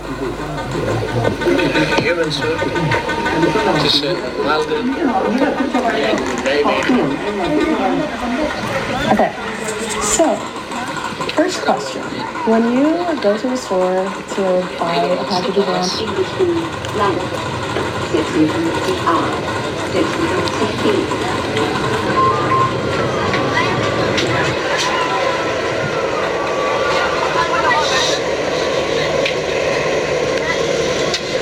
Human soup. Just welded. Okay, so first question. When you go to the store to buy a package of lamp,